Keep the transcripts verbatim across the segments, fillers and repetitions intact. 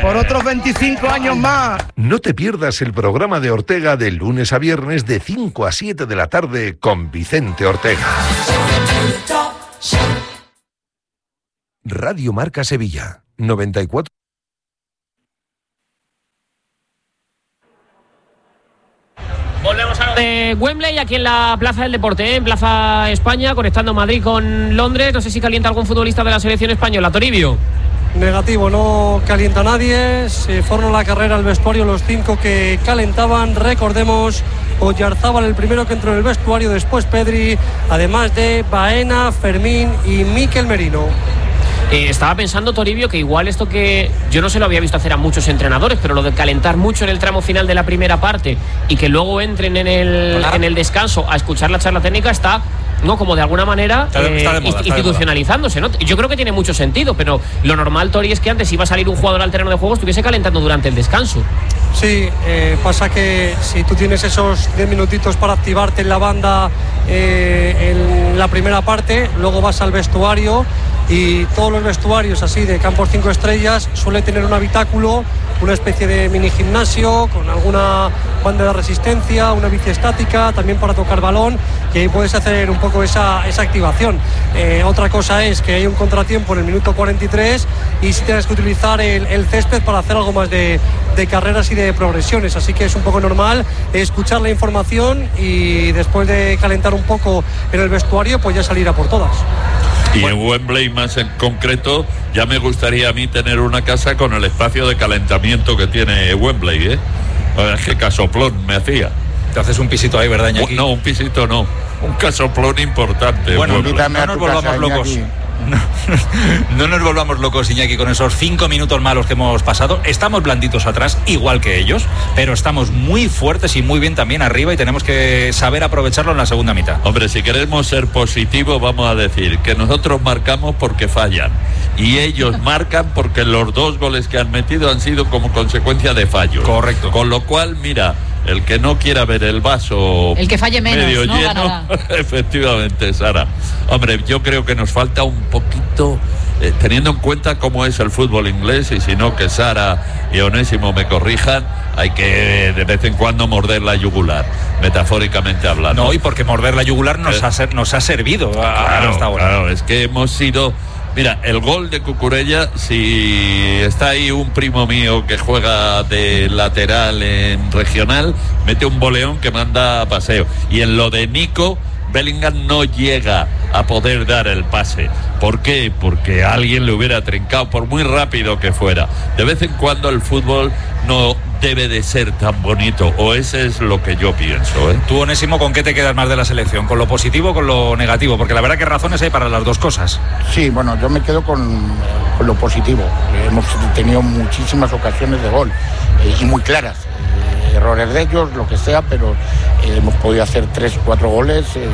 por otros veinticinco años más. No te pierdas el programa de Ortega de lunes a viernes de cinco a siete de la tarde con Vicente Ortega. Radio Marca Sevilla, noventa y cuatro. Volvemos a lo de Wembley, aquí en la Plaza del Deporte, ¿eh? En Plaza España, conectando Madrid con Londres. No sé si calienta algún futbolista de la selección española. Toribio. Negativo, no calienta nadie. Se fueron a la carrera al vestuario los cinco que calentaban. Recordemos, Oyarzábal el primero que entró en el vestuario, después Pedri, además de Baena, Fermín y Mikel Merino. Eh, estaba pensando, Toribio, que igual esto que yo no se lo había visto hacer a muchos entrenadores, pero lo de calentar mucho en el tramo final de la primera parte y que luego entren en el, en el descanso a escuchar la charla técnica está, no, como de alguna manera está de, eh, está de moda, institucionalizándose, ¿no? Yo creo que tiene mucho sentido, pero lo normal, Tori, es que antes iba a salir un jugador al terreno de juego, estuviese calentando durante el descanso. Sí, eh, pasa que si tú tienes esos diez minutitos para activarte en la banda eh, en la primera parte, luego vas al vestuario y todos los vestuarios así de campos cinco estrellas suele tener un habitáculo, una especie de mini gimnasio con alguna banda de resistencia, una bici estática también para tocar balón, y ahí puedes hacer un poco esa, esa activación. Eh, otra cosa es que hay un contratiempo en el minuto cuarenta y tres y si tienes que utilizar el, el césped para hacer algo más de, de carreras y de progresiones, así que es un poco normal escuchar la información y después de calentar un poco en el vestuario pues ya salir a por todas. Y bueno, en Wembley más en concreto, ya me gustaría a mí tener una casa con el espacio de calentamiento que tiene Wembley, ¿eh? Qué casoplón me hacía. Te haces un pisito ahí, ¿verdad, Iñaki? No, un pisito no, un casoplón importante. Bueno, no nos volvamos locos. No, no nos volvamos locos, Iñaki, con esos cinco minutos malos que hemos pasado. Estamos blanditos atrás, igual que ellos, pero estamos muy fuertes y muy bien también arriba y tenemos que saber aprovecharlo en la segunda mitad. Hombre, si queremos ser positivos, vamos a decir que nosotros marcamos porque fallan y ellos marcan porque los dos goles que han metido han sido como consecuencia de fallos. Correcto. Con lo cual, mira, el que no quiera ver el vaso el que falle menos, medio ¿no? lleno, Ganará. efectivamente, Sara. Hombre, yo creo que nos falta un poquito, eh, teniendo en cuenta cómo es el fútbol inglés, y si no que Sara y Onésimo me corrijan, hay que de vez en cuando morder la yugular, metafóricamente hablando. No, y porque morder la yugular nos, eh, ha, ser, nos ha servido claro, hasta ahora. Claro, es que hemos sido... Mira, el gol de Cucurella, si está ahí un primo mío que juega de lateral en regional, mete un boleón que manda a paseo. Y en lo de Nico, Bellingham no llega a poder dar el pase. ¿Por qué? Porque alguien le hubiera trincado, por muy rápido que fuera. De vez en cuando el fútbol no debe de ser tan bonito, o ese es lo que yo pienso, ¿eh? Tú, Onésimo, ¿con qué te quedas más de la selección? ¿Con lo positivo o con lo negativo? Porque la verdad que razones hay para las dos cosas. Sí, bueno, yo me quedo con, con lo positivo. Hemos tenido muchísimas ocasiones de gol eh, y muy claras. Eh, errores de ellos, lo que sea, pero eh, hemos podido hacer tres, cuatro goles eh,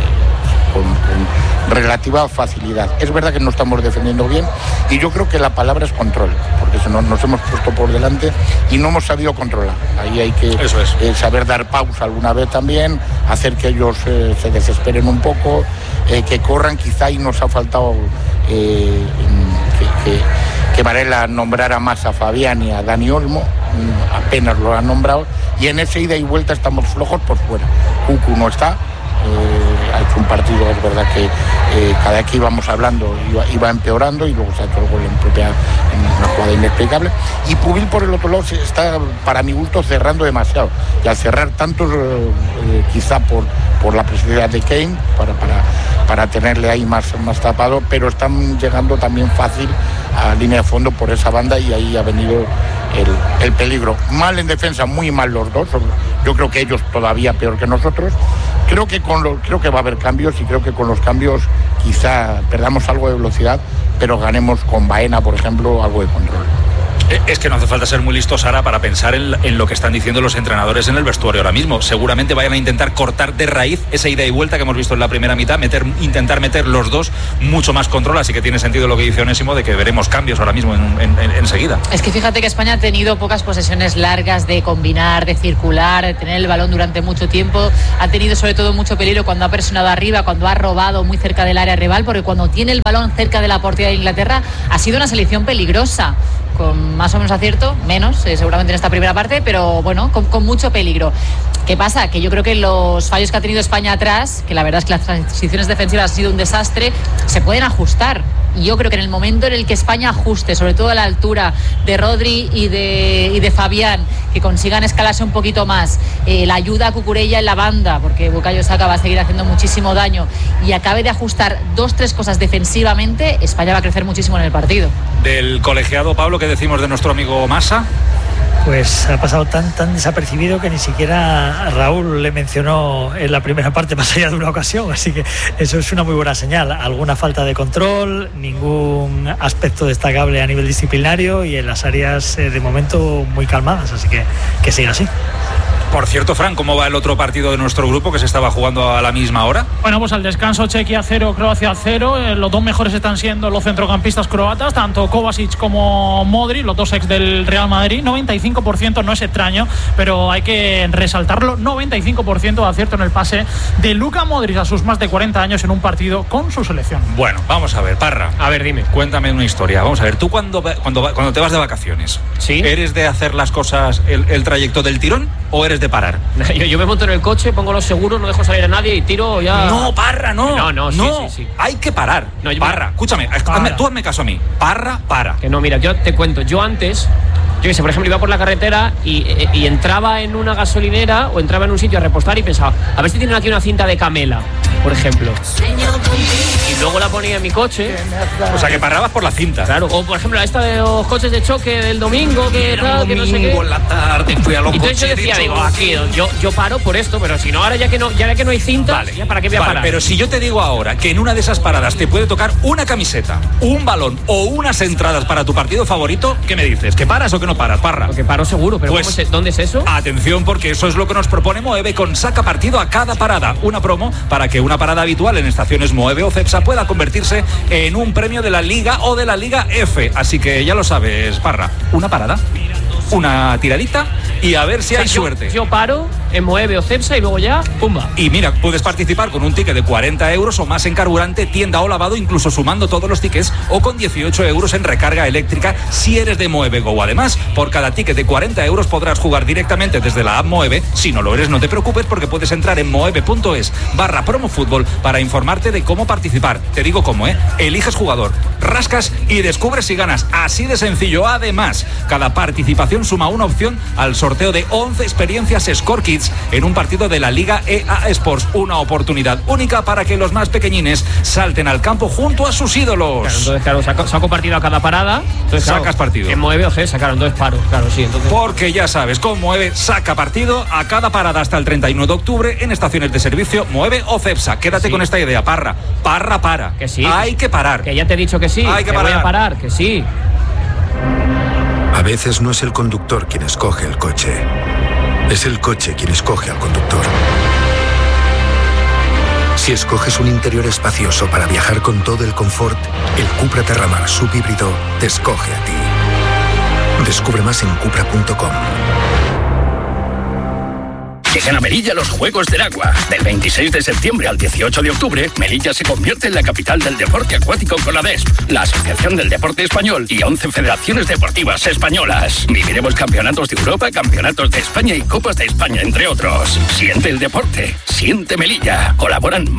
con, con relativa facilidad. Es verdad que no estamos defendiendo bien y yo creo que la palabra es control, porque si no, nos hemos puesto por delante y no hemos sabido controlar. Ahí hay que Eso es. eh, saber dar pausa alguna vez también, hacer que ellos eh, se desesperen un poco, eh, que corran. Quizá y nos ha faltado eh, que, que, que Varela nombrara más a Fabián y a Dani Olmo, apenas lo han nombrado, y en esa ida y vuelta estamos flojos por fuera. Cucu no está. Eh, ha hecho un partido, es verdad que eh, cada vez que íbamos hablando iba, iba empeorando, y luego se ha hecho el gol en propia, en una jugada inexplicable. Y Pubil, por el otro lado, se está, para mi gusto, cerrando demasiado, y al cerrar tantos, eh, quizá por, por la presencia de Kane, para, para, para tenerle ahí más, más tapado, pero están llegando también fácil a línea de fondo por esa banda, y ahí ha venido el, el peligro. Mal en defensa, muy mal los dos. Yo creo que ellos todavía peor que nosotros. Creo que con lo, creo que va a haber cambios, y creo que con los cambios quizá perdamos algo de velocidad, pero ganemos con Baena, por ejemplo, algo de control. Es que no hace falta ser muy listo, Sara, para pensar en, en lo que están diciendo los entrenadores en el vestuario ahora mismo. Seguramente vayan a intentar cortar de raíz esa ida y vuelta que hemos visto en la primera mitad, meter, intentar meter los dos mucho más control, así que tiene sentido lo que dice Onésimo de que veremos cambios ahora mismo en, en, en, enseguida. Es que fíjate que España ha tenido pocas posesiones largas de combinar, de circular, de tener el balón durante mucho tiempo. Ha tenido sobre todo mucho peligro cuando ha presionado arriba, cuando ha robado muy cerca del área rival, porque cuando tiene el balón cerca de la portería de Inglaterra ha sido una selección peligrosa. con más o menos acierto, menos eh, seguramente en esta primera parte, pero bueno, con, con mucho peligro. ¿Qué pasa? Que yo creo que los fallos que ha tenido España atrás, que la verdad es que las transiciones defensivas han sido un desastre, se pueden ajustar. Y yo creo que en el momento en el que España ajuste, sobre todo a la altura de Rodri y de, y de Fabián, que consigan escalarse un poquito más, eh, la ayuda a Cucurella en la banda, porque Bukayo Saka va a seguir haciendo muchísimo daño, y acabe de ajustar dos, tres cosas defensivamente, España va a crecer muchísimo en el partido. Del colegiado, Pablo, ¿qué decimos de nuestro amigo Massa? Pues ha pasado tan tan desapercibido que ni siquiera Raúl le mencionó en la primera parte más allá de una ocasión, así que eso es una muy buena señal. Alguna falta de control, ningún aspecto destacable a nivel disciplinario y en las áreas eh, de momento muy calmadas, así que que siga así. Por cierto, Fran, ¿cómo va el otro partido de nuestro grupo que se estaba jugando a la misma hora? Bueno, pues al descanso Chequia cero, Croacia cero. Eh, los dos mejores están siendo los centrocampistas croatas, tanto Kovacic como Modric, los dos ex del Real Madrid. noventa y cinco por ciento no es extraño, pero hay que resaltarlo. noventa y cinco por ciento de acierto en el pase de Luka Modric a sus más de cuarenta años en un partido con su selección. Bueno, vamos a ver, Parra. A ver, dime. Cuéntame una historia. Vamos a ver, tú cuando, cuando, cuando te vas de vacaciones, ¿sí? ¿Eres de hacer las cosas, el, el trayecto del tirón o eres de parar? Yo, yo me monto en el coche, pongo los seguros, no dejo salir a nadie y tiro ya. No, Parra, no. No, no, sí, no. sí, sí. Hay que parar. No, yo Parra, me... escúchame, hazme, tú hazme caso a mí. Parra, para. Que no, mira, yo te cuento, yo antes, yo que sé, por ejemplo, iba por la carretera y, y entraba en una gasolinera o entraba en un sitio a repostar y pensaba, a ver si tienen aquí una cinta de Camela, por ejemplo. Y luego la ponía en mi coche. O sea, que parabas por la cinta. Claro, o por ejemplo, esta de los coches de choque del domingo, que tal, que no sé qué. En la tarde fui a los Entonces coches. yo decía, digo, aquí, yo, yo paro por esto, pero si no, ahora ya que no, ya que no hay cinta, vale, ya para qué voy a vale, parar. Pero si yo te digo ahora que en una de esas paradas te puede tocar una camiseta, un balón o unas entradas para tu partido favorito, ¿qué me dices? ¿Que paras o que no paras, Parra? Porque paro seguro, pero pues, ¿cómo es, ¿dónde es eso? Atención, porque eso es lo que nos propone Moeve con Saca Partido a cada parada. Una promo para que una parada habitual en estaciones Moeve o Cepsa pueda convertirse en un premio de la Liga o de la Liga F. Así que ya lo sabes, Parra, una parada, una tiradita y a ver si o sea, hay yo, suerte. Yo paro en Moeve o Cepsa y luego ya, pumba. Y mira, puedes participar con un ticket de cuarenta euros o más en carburante, tienda o lavado, incluso sumando todos los tickets, o con dieciocho euros en recarga eléctrica si eres de Moeve Go. Además, por cada ticket de cuarenta euros podrás jugar directamente desde la app Moeve. Si no lo eres, no te preocupes, porque puedes entrar en moeve.es barra promofútbol para informarte de cómo participar. Te digo cómo, ¿eh? Eliges jugador, rascas y descubres si ganas. Así de sencillo. Además, cada participación suma una opción al sorteo de once experiencias Score Kids en un partido de la Liga E A Sports. Una oportunidad única para que los más pequeñines salten al campo junto a sus ídolos. Claro, entonces, claro, saco, saco partido a cada parada. Entonces, Sacas claro, partido. En Moeve o Cepsa, claro, entonces paro. Claro, sí, entonces... Porque ya sabes, con Moeve saca partido a cada parada hasta el treinta y uno de octubre en estaciones de servicio Moeve o Cepsa. Quédate sí. con esta idea, Parra. Parra, para. Que sí. Hay que parar. Que ya te he dicho que sí. Hay que, que parar. voy a parar, que sí. A veces no es el conductor quien escoge el coche. Es el coche quien escoge al conductor. Si escoges un interior espacioso para viajar con todo el confort, el Cupra Terramar subhíbrido te escoge a ti. Descubre más en cupra punto com. Llegan a Melilla los Juegos del Agua. Del veintiséis de septiembre al dieciocho de octubre, Melilla se convierte en la capital del deporte acuático con la ADESP, la Asociación del Deporte Español y once federaciones deportivas españolas. Viviremos campeonatos de Europa, campeonatos de España y Copas de España, entre otros. Siente el deporte, siente Melilla. Colaboran